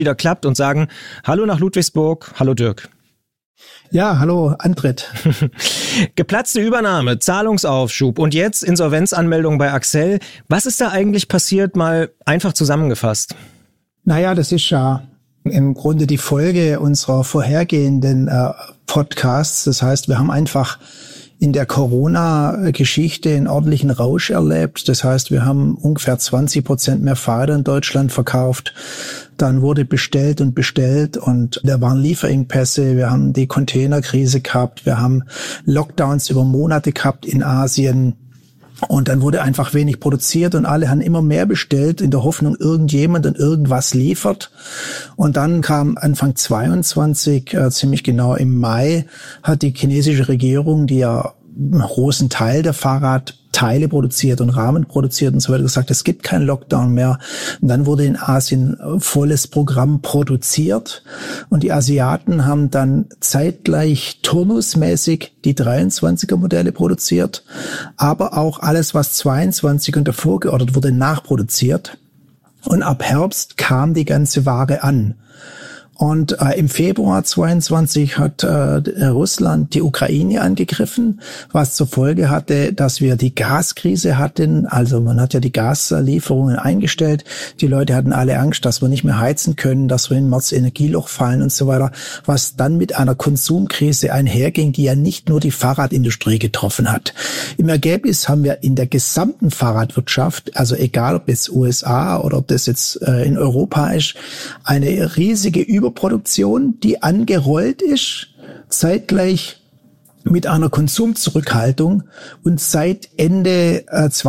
wieder klappt und sagen Hallo nach Ludwigsburg. Hallo Dirk. Ja, hallo Antritt. Geplatzte Übernahme, Zahlungsaufschub und jetzt Insolvenzanmeldung bei Accell. Was ist da eigentlich passiert, mal einfach zusammengefasst? Naja, das ist ja im Grunde die Folge unserer vorhergehenden Podcasts. Das heißt, wir haben einfach in der Corona-Geschichte einen ordentlichen Rausch erlebt. Das heißt, wir haben ungefähr 20% mehr Fahrräder in Deutschland verkauft. Dann wurde bestellt und da waren Lieferengpässe. Wir haben die Containerkrise gehabt. Wir haben Lockdowns über Monate gehabt in Asien. Und dann wurde einfach wenig produziert und alle haben immer mehr bestellt in der Hoffnung, irgendjemand und irgendwas liefert. Und dann kam Anfang 22, ziemlich genau im Mai, hat die chinesische Regierung, die ja einen großen Teil der Fahrradteile produziert und Rahmen produziert und so weiter, gesagt, es gibt keinen Lockdown mehr. Und dann wurde in Asien volles Programm produziert und die Asiaten haben dann zeitgleich turnusmäßig die 23er Modelle produziert, aber auch alles, was 22 und davor geordert wurde, nachproduziert. Und ab Herbst kam die ganze Ware an. Und im Februar 22 hat Russland die Ukraine angegriffen, was zur Folge hatte, dass wir die Gaskrise hatten. Also man hat ja die Gaslieferungen eingestellt. Die Leute hatten alle Angst, dass wir nicht mehr heizen können, dass wir in März Energieloch fallen und so weiter. Was dann mit einer Konsumkrise einherging, die ja nicht nur die Fahrradindustrie getroffen hat. Im Ergebnis haben wir in der gesamten Fahrradwirtschaft, also egal ob es USA oder ob das jetzt in Europa ist, eine riesige Überproduktion, die angerollt ist, zeitgleich mit einer Konsumzurückhaltung. Und seit Ende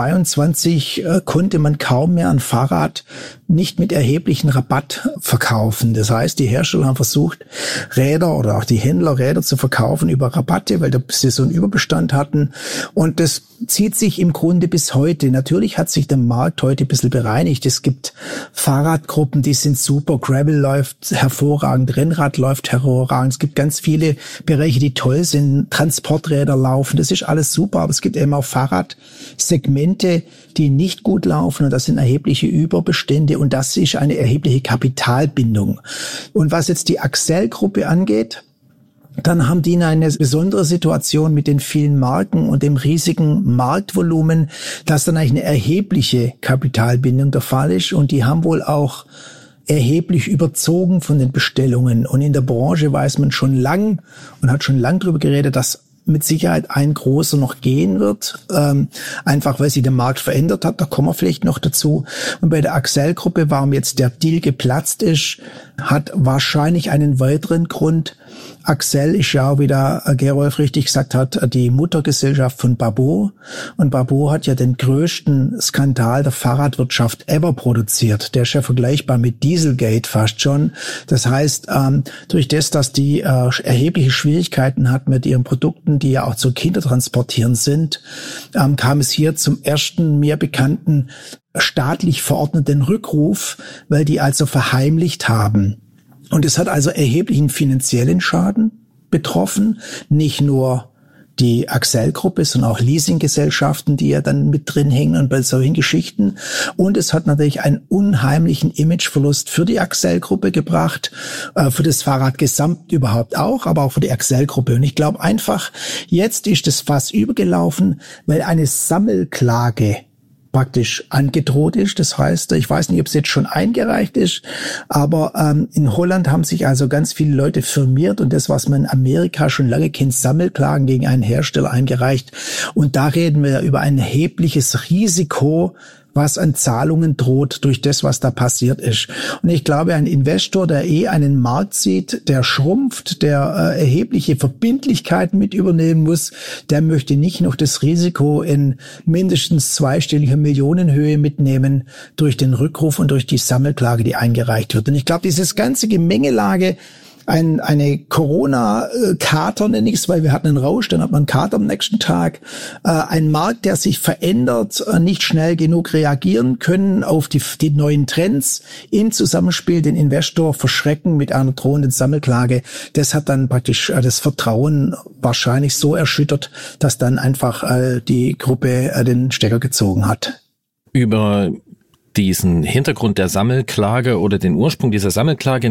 22 konnte man kaum mehr ein Fahrrad nicht mit erheblichen Rabatt verkaufen. Das heißt, die Hersteller haben versucht, Räder oder auch die Händler Räder zu verkaufen über Rabatte, weil sie so einen Überbestand hatten. Und das zieht sich im Grunde bis heute. Natürlich hat sich der Markt heute ein bisschen bereinigt. Es gibt Fahrradgruppen, die sind super. Gravel läuft hervorragend, Rennrad läuft hervorragend. Es gibt ganz viele Bereiche, die toll sind. Transporträder laufen, das ist alles super. Aber es gibt eben auch Fahrradsegmente, die nicht gut laufen. Und das sind erhebliche Überbestände. Und das ist eine erhebliche Kapitalbindung. Und was jetzt die Accell-Gruppe angeht, dann haben die eine besondere Situation mit den vielen Marken und dem riesigen Marktvolumen, dass dann eigentlich eine erhebliche Kapitalbindung der Fall ist. Und die haben wohl auch erheblich überzogen von den Bestellungen. Und in der Branche weiß man schon lang und hat schon lang darüber geredet, dass mit Sicherheit ein großer noch gehen wird, einfach weil sich der Markt verändert hat, da kommen wir vielleicht noch dazu. Und bei der Accell-Gruppe, warum jetzt der Deal geplatzt ist, hat wahrscheinlich einen weiteren Grund. Accell ist ja auch, wie der Gerolf richtig gesagt hat, die Muttergesellschaft von Babbo. Und Babbo hat ja den größten Skandal der Fahrradwirtschaft ever produziert. Der ist ja vergleichbar mit Dieselgate fast schon. Das heißt, durch das, dass die erhebliche Schwierigkeiten hat mit ihren Produkten, die ja auch zu Kindertransportieren sind, kam es hier zum ersten mir bekannten staatlich verordneten Rückruf, weil die also verheimlicht haben. Und es hat also erheblichen finanziellen Schaden betroffen, nicht nur die Accell-Gruppe, sondern auch Leasinggesellschaften, die ja dann mit drin hängen und bei solchen Geschichten. Und es hat natürlich einen unheimlichen Imageverlust für die Accell-Gruppe gebracht, für das Fahrrad gesamt überhaupt auch, aber auch für die Accell-Gruppe. Und ich glaube einfach, jetzt ist das Fass übergelaufen, weil eine Sammelklage praktisch angedroht ist. Das heißt, ich weiß nicht, ob es jetzt schon eingereicht ist, aber in Holland haben sich also ganz viele Leute firmiert und das, was man in Amerika schon lange kennt, Sammelklagen gegen einen Hersteller eingereicht. Und da reden wir über ein erhebliches Risiko, was an Zahlungen droht durch das, was da passiert ist. Und ich glaube, ein Investor, der einen Markt sieht, der schrumpft, der erhebliche Verbindlichkeiten mit übernehmen muss, der möchte nicht noch das Risiko in mindestens zweistelliger Millionenhöhe mitnehmen durch den Rückruf und durch die Sammelklage, die eingereicht wird. Und ich glaube, dieses ganze Gemengelage, eine Corona-Kater nenne ich es, weil wir hatten einen Rausch, dann hat man einen Kater am nächsten Tag. Ein Markt, der sich verändert, nicht schnell genug reagieren können auf die neuen Trends, im Zusammenspiel den Investor verschrecken mit einer drohenden Sammelklage. Das hat dann praktisch das Vertrauen wahrscheinlich so erschüttert, dass dann einfach die Gruppe den Stecker gezogen hat. Über diesen Hintergrund der Sammelklage oder den Ursprung dieser Sammelklage